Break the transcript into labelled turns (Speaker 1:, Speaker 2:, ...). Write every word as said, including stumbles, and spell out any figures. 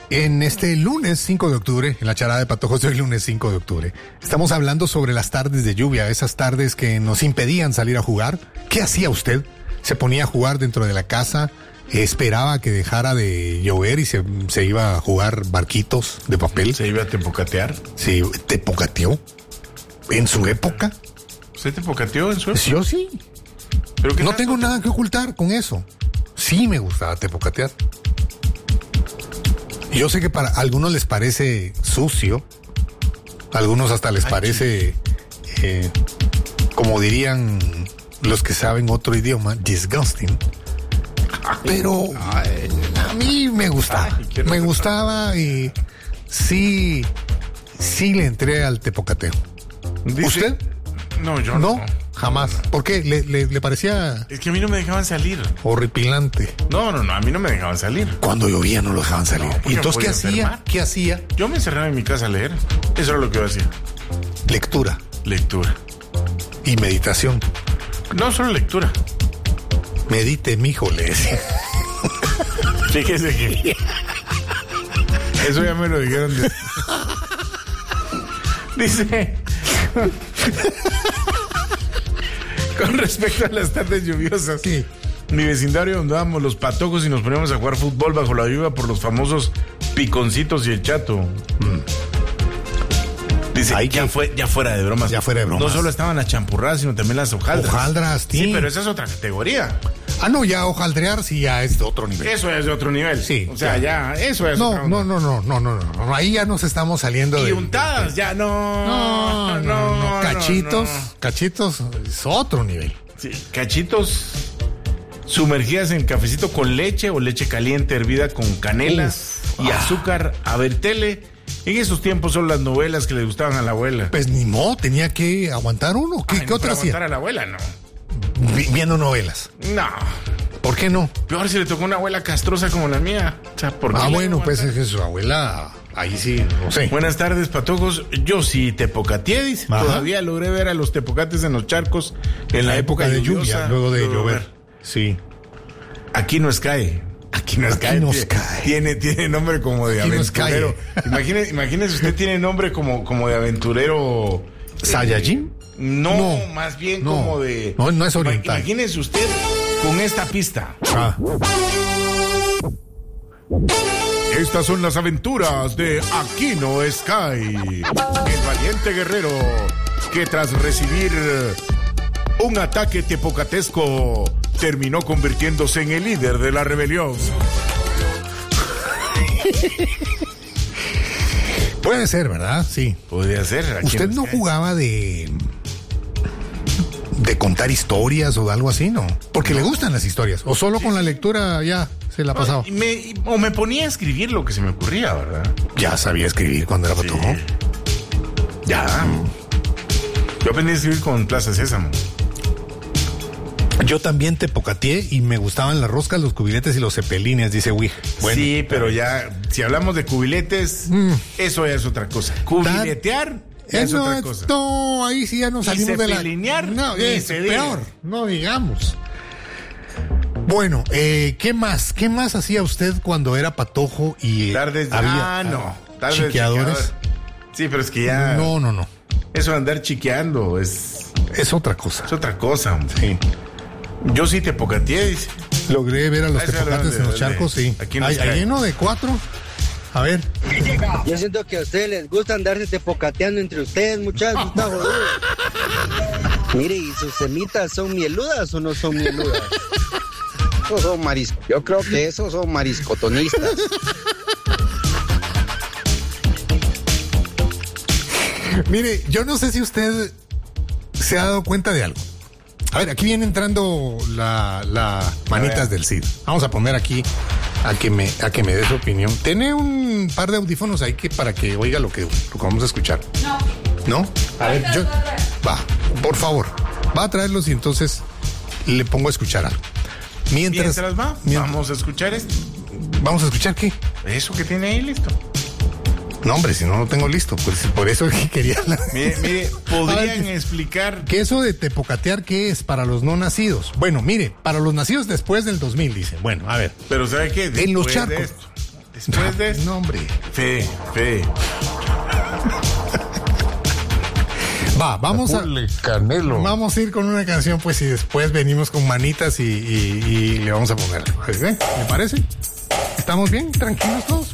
Speaker 1: En este lunes cinco de octubre, en la charada de patojos de hoy lunes cinco de octubre, estamos hablando sobre las tardes de lluvia, esas tardes que nos impedían salir a jugar. ¿Qué hacía usted? ¿Se ponía a jugar dentro de la casa? ¿Esperaba que dejara de llover y se, se iba a jugar barquitos de papel?
Speaker 2: ¿Se iba a tepocatear?
Speaker 1: Sí, ¿tepocateó? ¿En su época?
Speaker 2: ¿Se tepocateó en su época?
Speaker 1: Yo sí.
Speaker 2: ¿Pero qué
Speaker 1: no
Speaker 2: tanto?
Speaker 1: tengo nada que ocultar con eso. Sí me gustaba tepocatear. Yo sé que para algunos les parece sucio, a algunos hasta les Ay, parece, eh, como dirían los que saben otro idioma, disgusting. Pero Ay, a mí me gustaba, Ay, me gustaba y sí, sí le entré al tepocateo.
Speaker 2: ¿Dice?
Speaker 1: ¿Usted?
Speaker 2: No, yo
Speaker 1: no.
Speaker 2: no.
Speaker 1: Jamás. ¿Por qué? ¿Le, le, le parecía...?
Speaker 2: Es que a mí no me dejaban salir.
Speaker 1: Horripilante.
Speaker 2: No, no, no, a mí no me dejaban salir.
Speaker 1: Cuando llovía no lo dejaban salir.
Speaker 2: No,
Speaker 1: ¿y entonces qué hacía?
Speaker 2: Enfermar.
Speaker 1: ¿Qué hacía?
Speaker 2: Yo me encerraba en mi casa a leer. Eso era lo que yo hacía.
Speaker 1: Lectura.
Speaker 2: Lectura.
Speaker 1: Y meditación.
Speaker 2: No, solo lectura.
Speaker 1: Medite, mijo, le decía.
Speaker 2: Fíjese que... Eso ya me lo dijeron. De... Dice... Con respecto a las tardes lluviosas,
Speaker 1: sí.
Speaker 2: Mi vecindario andábamos los patojos y nos poníamos a jugar fútbol bajo la lluvia por los famosos piconcitos y el chato. Mm. Dice, Ahí ya, fue, ya fuera de bromas.
Speaker 1: Ya fuera de bromas.
Speaker 2: No solo estaban las champurradas, sino también las hojaldras.
Speaker 1: Hojaldras, sí.
Speaker 2: Sí, pero esa es otra categoría.
Speaker 1: Ah, no, ya hojaldrear sí ya es de otro nivel.
Speaker 2: Eso es de otro nivel.
Speaker 1: Sí.
Speaker 2: O sea, ya, ya eso es
Speaker 1: no,
Speaker 2: otra
Speaker 1: no, no, no, no, no, no, no. Ahí ya nos estamos saliendo de...
Speaker 2: Y untadas, de... ya no.
Speaker 1: No, no, no. no. Cachitos,
Speaker 2: no, no.
Speaker 1: cachitos es otro nivel.
Speaker 2: Sí, cachitos sumergidas en cafecito con leche o leche caliente hervida con canela Uf. y ah. azúcar a ver tele. En esos tiempos son las novelas que le gustaban a la abuela.
Speaker 1: Pues ni modo, tenía que aguantar uno. ¿Qué,
Speaker 2: Ay,
Speaker 1: ¿qué
Speaker 2: no,
Speaker 1: otra hacía?
Speaker 2: Aguantar a la abuela, no.
Speaker 1: Vi, viendo novelas.
Speaker 2: No.
Speaker 1: ¿Por qué no?
Speaker 2: Peor si le tocó una abuela castrosa como la mía. O sea, ¿por qué
Speaker 1: ah, bueno, pues es que su abuela, ahí sí, no sé.
Speaker 2: Buenas tardes, patojos. Yo sí tepocateé, dice. Ajá. Todavía logré ver a los tepocates en los charcos en la, la época, época de lluvia,
Speaker 1: luego de llover. llover. Sí.
Speaker 2: Aquí no es cae. Aquí no es cae.
Speaker 1: Nos cae.
Speaker 2: Tiene, tiene nombre como de
Speaker 1: Aquí
Speaker 2: aventurero. Imagínese, imagínese usted tiene nombre como, como de aventurero.
Speaker 1: ¿Saiyajin?
Speaker 2: No, no, más bien
Speaker 1: no,
Speaker 2: como de...
Speaker 1: No, no es oriental.
Speaker 2: Imagínese usted con esta pista.
Speaker 1: Ah.
Speaker 2: Estas son las aventuras de Aquino Sky, el valiente guerrero que tras recibir un ataque tepocatesco terminó convirtiéndose en el líder de la rebelión.
Speaker 1: Puede ser, ¿verdad? Sí.
Speaker 2: Podría ser.
Speaker 1: ¿Usted no jugaba de... de contar historias o de algo así, no? Porque no. le gustan las historias. O solo sí. con la lectura ya se la pasaba.
Speaker 2: No, me, o me ponía a escribir lo que se me ocurría, ¿verdad?
Speaker 1: Ya sabía escribir cuando era patojo. Sí.
Speaker 2: Ya. Mm. Yo aprendí a escribir con Plaza Sésamo.
Speaker 1: Yo también tepocateé y me gustaban las roscas, los cubiletes y los cepelines, dice Wig.
Speaker 2: Bueno, sí, pero ya, si hablamos de cubiletes, mm. eso ya es otra cosa. Cubiletear ya es
Speaker 1: no,
Speaker 2: otra cosa.
Speaker 1: No, ahí sí ya nos salimos de la...
Speaker 2: No,
Speaker 1: es peor, no digamos. Bueno, eh, ¿qué más? ¿Qué más hacía usted cuando era patojo y
Speaker 2: tardes de...
Speaker 1: había
Speaker 2: ah, no,
Speaker 1: tardes chiqueadores?
Speaker 2: Chiqueador. Sí, pero es que ya...
Speaker 1: No, no, no.
Speaker 2: Eso de andar chiqueando es...
Speaker 1: Es otra cosa.
Speaker 2: Es otra cosa, hombre.
Speaker 1: Sí.
Speaker 2: Yo sí tepocateé, dice.
Speaker 1: Logré ver a los tepocates en los charcos, sí.
Speaker 2: Aquí no
Speaker 1: hay, hay uno de cuatro. A ver.
Speaker 3: Yo siento que a ustedes les gusta andarse tepocateando entre ustedes, muchachos. Está jodido. Mire, ¿y sus semitas son mieludas o no son mieludas? Esos son mariscos. Yo creo que esos son mariscotonistas.
Speaker 1: Mire, yo no sé si usted se ha dado cuenta de algo. A ver, aquí viene entrando la, la manitas del Cid. Vamos a poner aquí a que me a que me dé su opinión. Tiene un par de audífonos ahí que para que oiga lo que, lo que vamos a escuchar.
Speaker 4: No.
Speaker 1: ¿No? A ver, yo... Va, por favor. Va a traerlos y entonces le pongo a escuchar algo. Mientras,
Speaker 2: Mientras va, mientras, vamos a escuchar esto.
Speaker 1: ¿Vamos a escuchar qué?
Speaker 2: Eso que tiene ahí listo.
Speaker 1: No, hombre, si no lo tengo listo, pues por eso quería... La...
Speaker 2: Mire, mire, ¿podrían ver, explicar?
Speaker 1: ¿Qué eso de tepocatear qué es para los no nacidos? Bueno, mire, para los nacidos después del dos mil, dice. Bueno, a ver.
Speaker 2: Pero ¿sabe qué? Después
Speaker 1: en los charcos.
Speaker 2: De esto. Después de...
Speaker 1: No, hombre.
Speaker 2: Fe, fe.
Speaker 1: Va, vamos a...
Speaker 4: Canelo.
Speaker 1: Vamos a ir con una canción, pues, y después venimos con manitas y, y, y le vamos a poner. ¿Eh? ¿Me parece? ¿Estamos bien? ¿Tranquilos todos?